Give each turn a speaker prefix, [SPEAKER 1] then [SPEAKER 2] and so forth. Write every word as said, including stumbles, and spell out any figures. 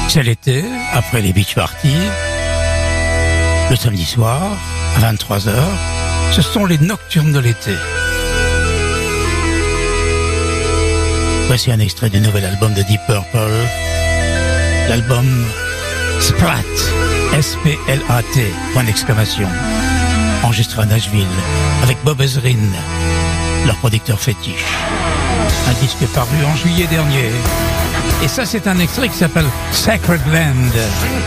[SPEAKER 1] C'est l'été, après les beach parties, le samedi soir, à vingt-trois heures, ce sont les nocturnes de l'été. Voici un extrait du nouvel album de Deep Purple, l'album Splat, S P L A T, point d'exclamation, enregistré à Nashville, avec Bob Ezrin, leur producteur fétiche. Un disque paru en juillet dernier. Et ça, c'est un extrait qui s'appelle Sacred Land.